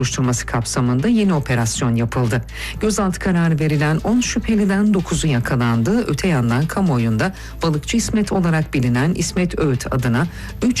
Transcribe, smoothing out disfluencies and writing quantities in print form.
soruşturması kapsamında yeni operasyon yapıldı. Gözaltı kararı verilen 10 şüpheliden 9'u yakalandı. Öte yandan kamuoyunda balıkçı İsmet olarak bilinen İsmet Öğüt adına 3